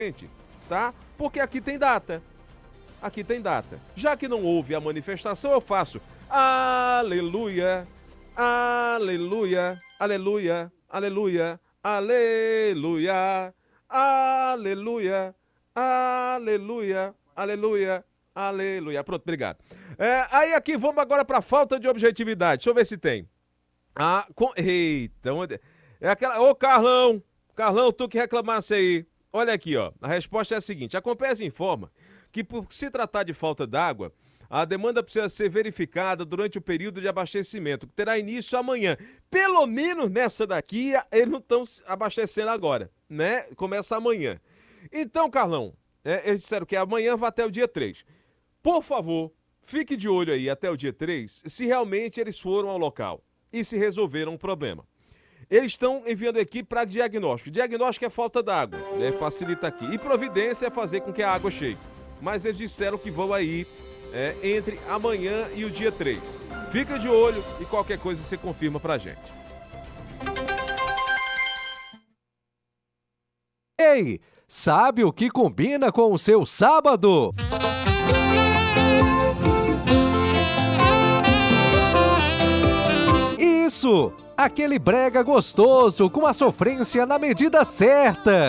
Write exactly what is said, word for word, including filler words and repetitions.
tá? Porque aqui tem data. Aqui tem data. Já que não houve a manifestação, eu faço aleluia, aleluia, aleluia, aleluia, aleluia, aleluia, aleluia, aleluia, aleluia. Pronto, obrigado. É, aí aqui vamos agora para falta de objetividade. Deixa eu ver se tem. Ah, com... Eita, onde... é aquela... Ô, Carlão, Carlão, tu que reclamasse aí. Olha aqui, ó. A resposta é a seguinte. A Compesa informa que, por se tratar de falta d'água, a demanda precisa ser verificada durante o período de abastecimento, que terá início amanhã. Pelo menos nessa daqui, eles não estão abastecendo agora, né? Começa amanhã. Então, Carlão, é, eles disseram que amanhã vai até o dia três. Por favor, fique de olho aí até o dia três, se realmente eles foram ao local e se resolveram o problema. Eles estão enviando equipe para diagnóstico. Diagnóstico é falta d'água, né? Facilita aqui. E providência é fazer com que a água chegue. Mas eles disseram que vão aí é, entre amanhã e o dia três. Fica de olho e qualquer coisa você confirma pra gente. Ei, sabe o que combina com o seu sábado? Isso! Aquele brega gostoso com a sofrência na medida certa.